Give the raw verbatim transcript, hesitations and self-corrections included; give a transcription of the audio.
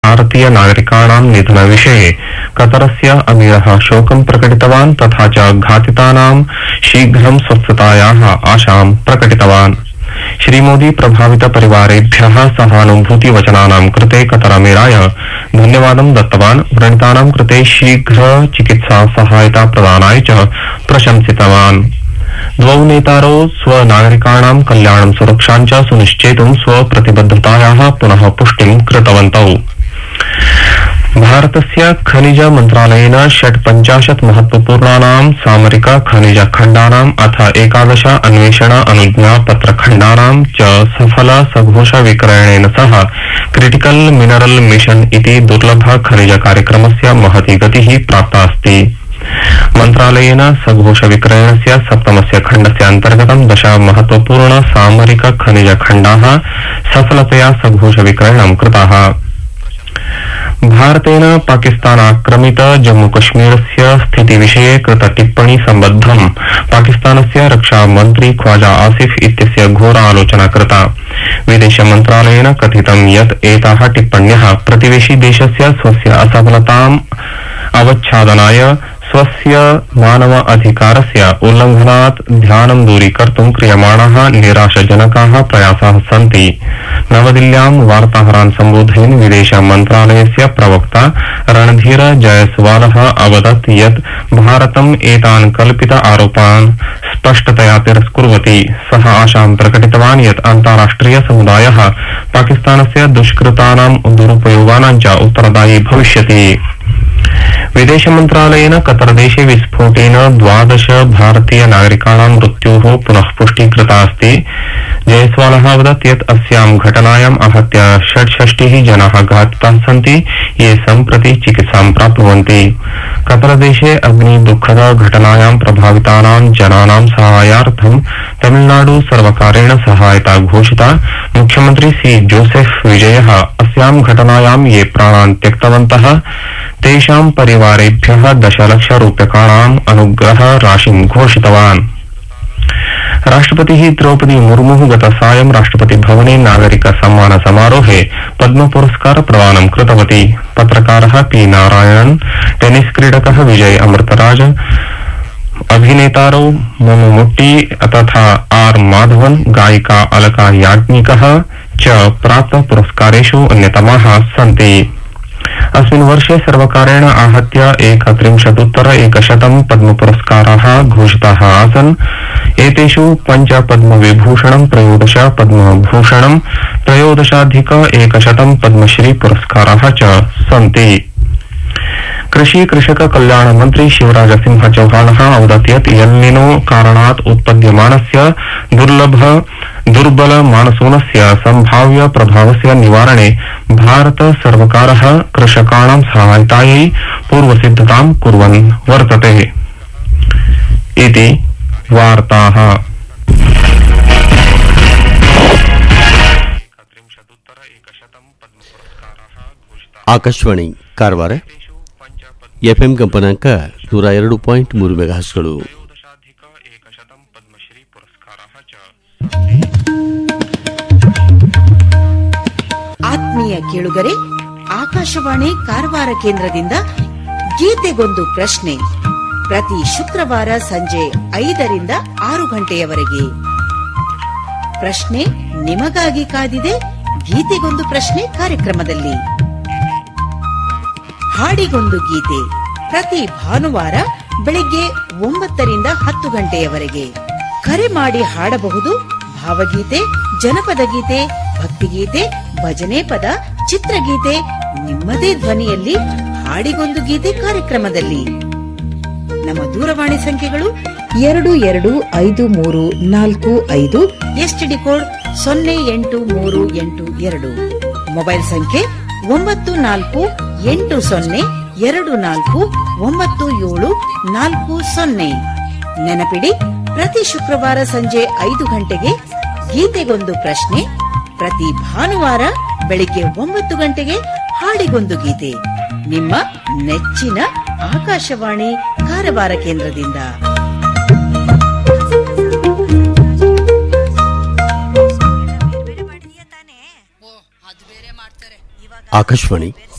भारतीय नागरिकाणां निधनविषये कतरस्य अमीरः शोकं प्रकटितवान् तथा च घातितानां शीघ्रं स्वस्थतायाः आशां प्रकटितवान्। श्रीमोदी प्रभावित परिवारेभ्यः सहानुभूतिवचनानां कृते कतरमीराय धन्यवादं दत्तवान्। व्रणितानां कृते शीघ्र चिकित्सा सहायता प्रदानाय च प्रशंसितवान्। द्वौ नेतारौ स्वनागरिकाणां कल्याणं सुरक्षां च सुनिश्चेतुं स्वप्रतिबद्धतायाः पुनः पुष्टिं कृतवन्तौ। भारतस्य खनिज मन्त्रालयेन षट्पञ्चाशत् महत्वपूर्णानां सामरिक खनिज खण्डानाम् अथ एकादश अन्वेषण अनुज्ञापत्रखण्डानां च सफल सघोष विक्रयणेन सह क्रिटिकल मिनरल मिशन इति दुर्लभ खनिज कार्यक्रमस्य महती गतिः प्राप्ता अस्ति। मन्त्रालयेन सघोष विक्रयणस्य सप्तमस्य खण्डस्य अन्तर्गतं दश महत्वपूर्ण सामरिक खनिज खण्डाः सफलतया सघोष विक्रयणं कृताः। भारतेन पाकिस्तानाक्रमित जम्मूकश्मीरस्य स्थितिविषये कृत टिप्पणी सम्बद्धं पाकिस्तानस्य रक्षामन्त्री ख्वाजा आसिफ इत्यस्य घोरा आलोचना कृता। विदेश मन्त्रालयेन कथितं यत् एताः टिप्पण्यः प्रतिवेशी देशस्य स्वस्य असफलताम् अवच्छादनाय स्वस्य मानव अधिकारस्य उल्लंघनात् ध्यानं दूरीकर्तुं क्रियमाणाः निराशजनकाः प्रयासाः सन्ति। नवदिल्ल्यां वार्ताहरान् सम्बोधयन् विदेश मन्त्रालयस्य प्रवक्ता रणधीर जयसवालः अवदत् यत् भारतम् एतान् कल्पित आरोपान् स्पष्टतया तिरस्कुर्वति। सः आशां प्रकटितवान् यत् अन्ताराष्ट्रिय समुदायः पाकिस्तानस्य दुष्कृतानां दुरुपयोगानां च उत्तरदायी भविष्यति। विदेश मन्त्रालयेन कतरदेशे विस्फोटेन द्वादश भारतीय नागरिकाणां मृत्योः पुनः पुष्टि कृता अस्ति। जयसवालः अवदत् यत् अस्यां घटनायाम् आहत्य षड्षष्टिः जनाः घातिताः सन्ति ये सम्प्रति चिकित्सां प्राप्नुवन्ति। कतरदेशे अग्निदुःखद घटनायां प्रभावितानां जनानां साहाय्यार्थं तमिलनाडु सर्वकारेण सहायता घोषिता। मुख्यमन्त्री सी जोसेफ विजयः अस्यां घटनायां ये प्राणान् त्यक्तवन्तः तेषां परिवारेभ्यः दशलक्ष रूप्यकाणाम् अनुग्रह राशिं घोषितवान्। राष्ट्रपतिः द्रौपदी मुर्मुः गतसायं राष्ट्रपति भवने नागरिक सम्मान समारोहे पद्म पुरस्कार प्रदानं कृतवती। पत्रकारः पी नारायणन्, टेनिस क्रीडकः विजय अमृतराज, अभिनेतारौ मम्मूट्टी तथा आर माधवन, गायिका अलका याज्ञिकः च प्राप्त पुरस्कारेषु अन्यतमाः सन्ति। अस्मिन् वर्षे सर्वकारेण आहत्य एकत्रिंशदुत्तर एकशतं पद्म पुरस्काराः घोषिताः आसन्। एतेषु पञ्च पद्मविभूषणं, त्रयोदश पद्मभूषणं, त्रयोदशाधिक एकशतं पद्मश्री पुरस्काराः च सन्ति। कृषि कृषक कल्याण मंत्री शिवराज सिंह चौहानः अवदत् यत् एल्निनो कारणात् उत्पद्यमानस्य दुर्लभ दुर्बल मानसूनस्य संभाव्य प्रभावस्य निवारणे भारत सर्वकारः कृषकाणां सहायतायै पूर्वसिद्धतां कुर्वन् वर्तते इति वार्ताः। ಆಕಾಶವಾಣಿ ಕಾರವಾರ ಎಫ್ಎಂ ಕಂಪನಾಂಕ ನೂರ ಎರಡು ಪಾಯಿಂಟ್ ಮೂರು ಮೆಗಾಹರ್ಟ್ಸ್ಗಳು. ಆತ್ಮೀಯ ಕೇಳುಗರೆ, ಆಕಾಶವಾಣಿ ಕಾರವಾರ ಕೇಂದ್ರದಿಂದ ಗೀತೆಗೊಂದು ಪ್ರಶ್ನೆ ಪ್ರತಿ ಶುಕ್ರವಾರ ಸಂಜೆ ಐದರಿಂದ ಆರು ಗಂಟೆಯವರೆಗೆ. ಪ್ರಶ್ನೆ ನಿಮಗಾಗಿ ಕಾದಿದೆ ಗೀತೆಗೊಂದು ಪ್ರಶ್ನೆ ಕಾರ್ಯಕ್ರಮದಲ್ಲಿ. ಹಾಡಿಗೊಂದು ಗೀತೆ ಪ್ರತಿ ಭಾನುವಾರ ಬೆಳಿಗ್ಗೆ ಒಂಬತ್ತರಿಂದ ಹತ್ತು ಗಂಟೆಯವರೆಗೆ ಕರೆ ಮಾಡಿ ಹಾಡಬಹುದು. ಭಾವಗೀತೆ, ಜನಪದ ಗೀತೆ, ಭಕ್ತಿಗೀತೆ, ಭಜನೆ ಪದ, ಚಿತ್ರಗೀತೆ ನಿಮ್ಮದೇ ಧ್ವನಿಯಲ್ಲಿ ಹಾಡಿಗೊಂದು ಗೀತೆ ಕಾರ್ಯಕ್ರಮದಲ್ಲಿ. ನಮ್ಮ ದೂರವಾಣಿ ಸಂಖ್ಯೆಗಳು ಎರಡು ಎರಡು ಐದು ಮೂರು ನಾಲ್ಕು ಐದು, ಎಸ್ಟಿಡಿ ಕೋಡ್ ಸೊನ್ನೆ ಎಂಟು ಮೂರು ಎಂಟು ಎರಡು, ಮೊಬೈಲ್ ಸಂಖ್ಯೆ ಒಂಬತ್ತು ನಾಲ್ಕು ಎಂಟು ಸೊನ್ನೆ ಎರಡು ನಾಲ್ಕು ಒಂಬತ್ತು ಏಳು ನಾಲ್ಕು ಸೊನ್ನೆ. ನೆನಪಿಡಿ, ಪ್ರತಿ ಶುಕ್ರವಾರ ಸಂಜೆ ಐದು ಗಂಟೆಗೆ ಗೀತೆಗೊಂದು ಪ್ರಶ್ನೆ, ಪ್ರತಿ ಭಾನುವಾರ ಬೆಳಿಗ್ಗೆ ಒಂಬತ್ತು ಗಂಟೆಗೆ ಹಾಡಿಗೊಂದು ಗೀತೆ. ನಿಮ್ಮ ನೆಚ್ಚಿನ ಆಕಾಶವಾಣಿ ಕಾರವಾರ ಕೇಂದ್ರದಿಂದ. ಆಕಾಶವಾಣಿ